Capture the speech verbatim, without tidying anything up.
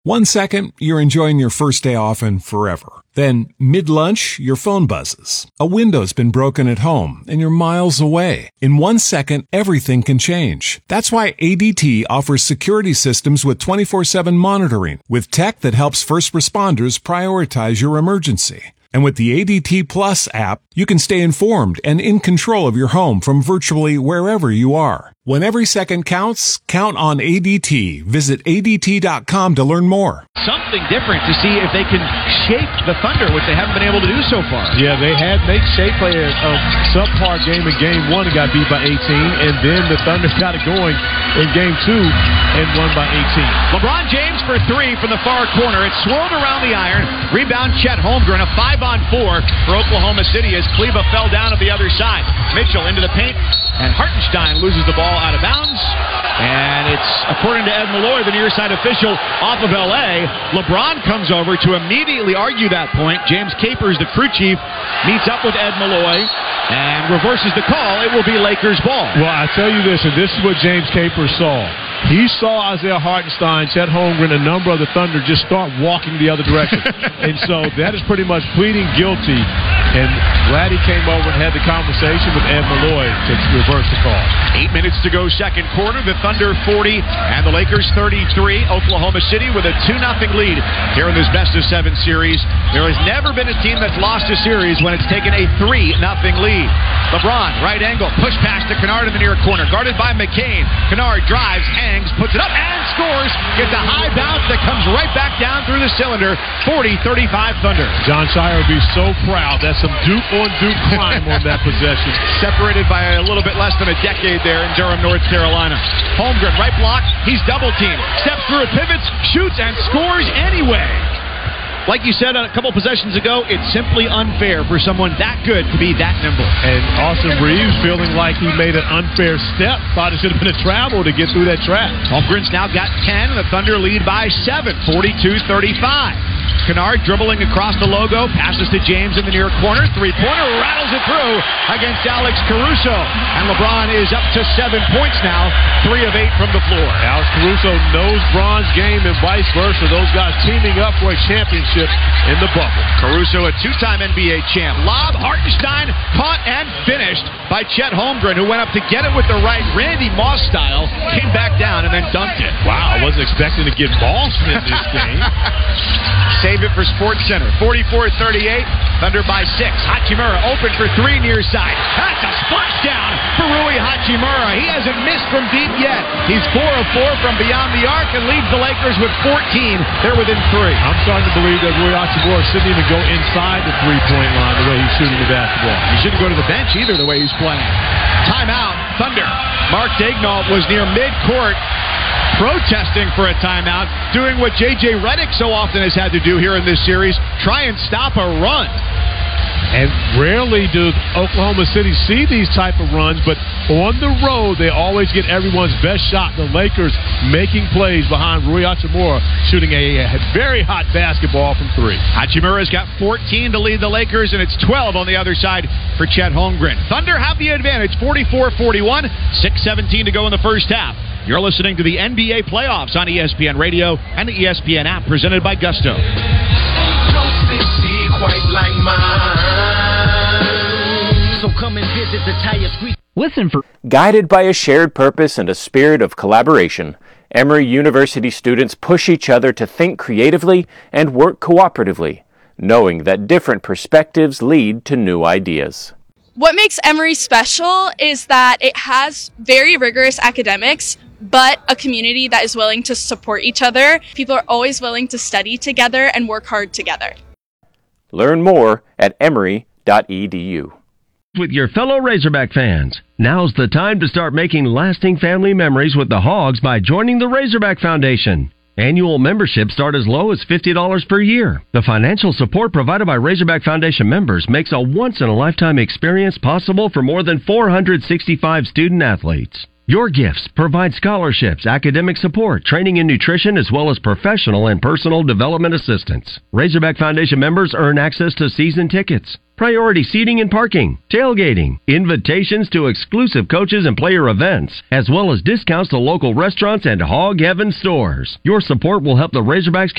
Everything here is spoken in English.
One second, you're enjoying your first day off and forever. Then, mid-lunch, your phone buzzes. A window's been broken at home, and you're miles away. In one second, everything can change. That's why A D T offers security systems with twenty-four seven monitoring, with tech that helps first responders prioritize your emergency. And with the A D T Plus app, you can stay informed and in control of your home from virtually wherever you are. When every second counts, count on A D T. Visit A D T dot com to learn more. Something different to see if they can shape the Thunder, which they haven't been able to do so far. Yeah, they had Nate Shea play a, a subpar game in game one and got beat by eighteen, and then the Thunder got it going in game two and won by eighteen. LeBron James for three from the far corner. It swirled around the iron. Rebound Chet Holmgren, a five on four for Oklahoma City as Kleba fell down at the other side. Mitchell into the paint, and Hartenstein loses the ball out of bounds. And it's, according to Ed Malloy, the near side official, off of L A. LeBron comes over to immediately argue that point. James Capers, the crew chief, meets up with Ed Malloy and reverses the call. It will be Lakers ball. Well, I tell you this, and this is what James Capers saw. He saw Isaiah Hartenstein, Chet Holmgren, a number of the Thunder just start walking the other direction. And so that is pretty much pleading guilty. And glad he came over and had the conversation with Ed Malloy to reverse the call. Eight minutes to go, second quarter. The Thunder forty and the Lakers thirty-three. Oklahoma City with a two nothing lead here in this best of seven series. There has never been a team that's lost a series when it's taken a three nothing lead. LeBron, right angle, push pass to Kennard in the near corner. Guarded by McCain. Kennard drives, hangs, puts it up, and scores. Gets a high bounce that comes right back down through the cylinder. forty thirty-five Thunder. John Shire will be so proud. That's some Duke on Duke crime on that possession. Separated by a little bit less than a decade there in Durham, North Carolina. Holmgren, right block. He's double teamed. Steps through, pivots, shoots, and scores anyway. Like you said a couple possessions ago, it's simply unfair for someone that good to be that nimble. And Austin Reeves feeling like he made an unfair step. Thought it should have been a travel to get through that trap. Holmgren's now got ten, and the Thunder lead by seven, forty-two thirty-five. Kennard dribbling across the logo, passes to James in the near corner. Three-pointer, rattles it through against Alex Caruso. And LeBron is up to seven points now, three of eight from the floor. Alex Caruso knows Bron's game and vice versa. Those guys teaming up for a championship in the bubble. Caruso, a two-time N B A champ. Lob, Hartenstein, caught and finished by Chet Holmgren, who went up to get it with the right, Randy Moss style, came back down and then dunked it. Wow, I wasn't expecting to get Moss in this game. Save it for Sports Center. forty-four thirty-eight, Thunder by six. Hachimura open for three near side. That's a splashdown for Rui Hachimura. He hasn't missed from deep yet. He's four of four from beyond the arc and leads the Lakers with fourteen. They're within three. I'm starting to believe that Rui Hachimura shouldn't even go inside the three-point line the way he's shooting the basketball. He shouldn't go to the bench either the way he's playing. Timeout, Thunder. Mark Daigneault was near midcourt protesting for a timeout, doing what J J Redick so often has had to do here in this series, try and stop a run. And rarely do Oklahoma City see these type of runs, but on the road, they always get everyone's best shot. The Lakers making plays behind Rui Hachimura, shooting a, a very hot basketball from three. Hachimura's got fourteen to lead the Lakers, and it's twelve on the other side for Chet Holmgren. Thunder have the advantage, forty-four forty-one, six seventeen to go in the first half. You're listening to the N B A playoffs on E S P N Radio and the E S P N app, presented by Gusto. So come and visit the tire squeeze. Listen for Guided by a shared purpose and a spirit of collaboration, Emory University students push each other to think creatively and work cooperatively, knowing that different perspectives lead to new ideas. What makes Emory special is that it has very rigorous academics, but a community that is willing to support each other. People are always willing to study together and work hard together. Learn more at emory dot e d u. With your fellow Razorback fans, now's the time to start making lasting family memories with the Hogs by joining the Razorback Foundation. Annual memberships start as low as fifty dollars per year. The financial support provided by Razorback Foundation members makes a once-in-a-lifetime experience possible for more than four hundred sixty-five student-athletes. Your gifts provide scholarships, academic support, training and nutrition, as well as professional and personal development assistance. Razorback Foundation members earn access to season tickets, priority seating and parking, tailgating, invitations to exclusive coaches and player events, as well as discounts to local restaurants and Hog Heaven stores. Your support will help the Razorbacks